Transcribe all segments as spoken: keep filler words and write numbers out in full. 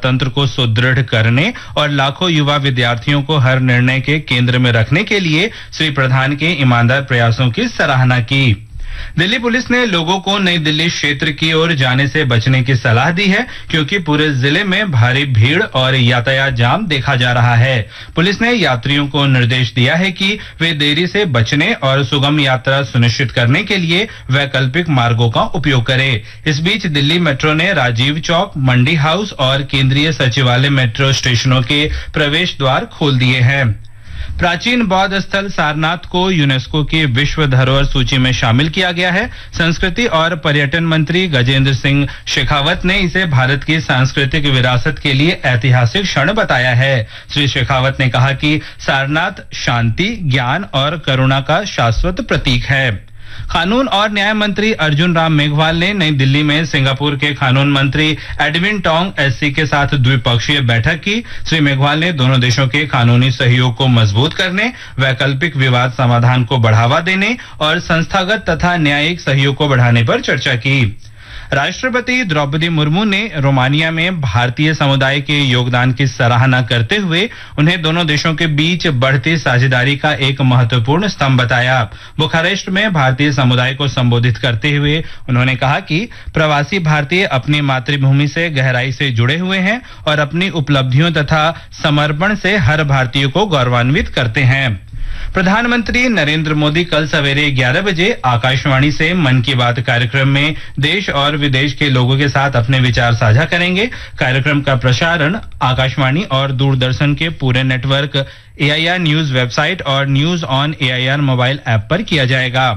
लोकतंत्र को सुदृढ़ करने और लाखों युवा विद्यार्थियों को हर निर्णय के केंद्र में रखने के लिए श्री प्रधान के ईमानदार प्रयासों की सराहना की। दिल्ली पुलिस ने लोगों को नई दिल्ली क्षेत्र की ओर जाने से बचने की सलाह दी है, क्योंकि पूरे जिले में भारी भीड़ और यातायात जाम देखा जा रहा है। पुलिस ने यात्रियों को निर्देश दिया है कि वे देरी से बचने और सुगम यात्रा सुनिश्चित करने के लिए वैकल्पिक मार्गों का उपयोग करें। इस बीच दिल्ली मेट्रो ने राजीव चौक, मंडी हाउस और केंद्रीय सचिवालय मेट्रो स्टेशनों के प्रवेश द्वार खोल दिए हैं। प्राचीन बौद्ध स्थल सारनाथ को यूनेस्को की विश्व धरोहर सूची में शामिल किया गया है। संस्कृति और पर्यटन मंत्री गजेंद्र सिंह शेखावत ने इसे भारत की सांस्कृतिक विरासत के लिए ऐतिहासिक क्षण बताया है। श्री शेखावत ने कहा कि सारनाथ शांति, ज्ञान और करुणा का शाश्वत प्रतीक है। कानून और न्याय मंत्री अर्जुन राम मेघवाल ने नई दिल्ली में सिंगापुर के कानून मंत्री एडविन टोंग एससी के साथ द्विपक्षीय बैठक की। श्री मेघवाल ने दोनों देशों के कानूनी सहयोग को मजबूत करने, वैकल्पिक विवाद समाधान को बढ़ावा देने और संस्थागत तथा न्यायिक सहयोग को बढ़ाने पर चर्चा की। राष्ट्रपति द्रौपदी मुर्मू ने रोमानिया में भारतीय समुदाय के योगदान की सराहना करते हुए उन्हें दोनों देशों के बीच बढ़ती साझेदारी का एक महत्वपूर्ण स्तंभ बताया। बुखारेस्ट में भारतीय समुदाय को संबोधित करते हुए उन्होंने कहा कि प्रवासी भारतीय अपनी मातृभूमि से गहराई से जुड़े हुए हैं और अपनी उपलब्धियों तथा समर्पण से हर भारतीय को गौरवान्वित करते हैं। प्रधानमंत्री नरेंद्र मोदी कल सवेरे ग्यारह बजे आकाशवाणी से मन की बात कार्यक्रम में देश और विदेश के लोगों के साथ अपने विचार साझा करेंगे। कार्यक्रम का प्रसारण आकाशवाणी और दूरदर्शन के पूरे नेटवर्क, एआईआर न्यूज वेबसाइट और news on AIR mobile app पर किया जाएगा।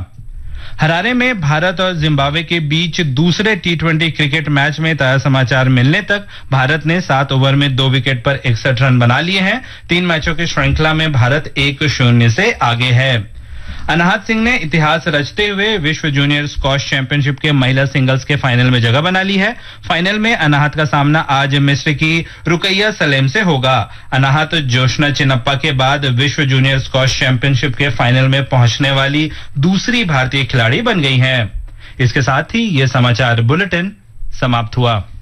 हरारे में भारत और जिम्बाब्वे के बीच दूसरे टी ट्वेंटी क्रिकेट मैच में ताजा समाचार मिलने तक भारत ने सात ओवर में दो विकेट पर इकसठ रन बना लिए हैं। तीन मैचों की श्रृंखला में भारत एक शून्य से आगे है। अनाहत सिंह ने इतिहास रचते हुए विश्व जूनियर स्क्वॉश चैंपियनशिप के महिला सिंगल्स के फाइनल में जगह बना ली है। फाइनल में अनाहत का सामना आज मिस्र की रुकैया सलेम से होगा। अनाहत जोशना चिनप्पा के बाद विश्व जूनियर स्क्वॉश चैंपियनशिप के फाइनल में पहुंचने वाली दूसरी भारतीय खिलाड़ी बन गई हैं। इसके साथ ही ये समाचार बुलेटिन समाप्त हुआ।